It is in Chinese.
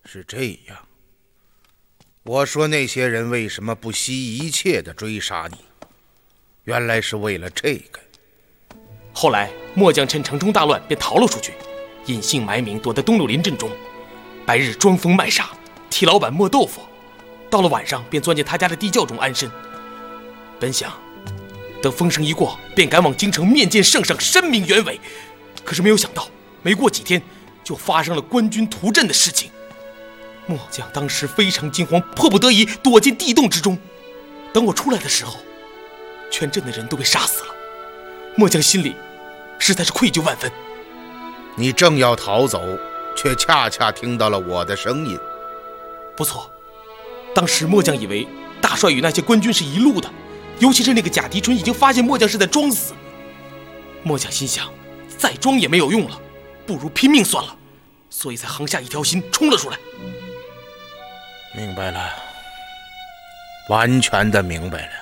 是这样。我说那些人为什么不惜一切地追杀你，原来是为了这个。 后来末将趁城中大乱便逃了出去，隐姓埋名躲在东柳林阵中，白日装疯卖傻，替老板磨豆腐，到了晚上便钻进他家的地窖中安身。本想等风声一过，便赶往京城面见圣上，申明原委。可是没有想到，没过几天就发生了官军屠镇的事情。末将当时非常惊慌，迫不得已躲进地洞之中。等我出来的时候，全镇的人都被杀死了。末将心里实在是愧疚万分。 你正要逃走，却恰恰听到了我的声音。 不错，当时末将以为大帅与那些官军是一路的，尤其是那个贾迪春已经发现末将是在装死。末将心想，再装也没有用了，不如拼命算了，所以才横下一条心冲了出来。 明白了，完全的明白了。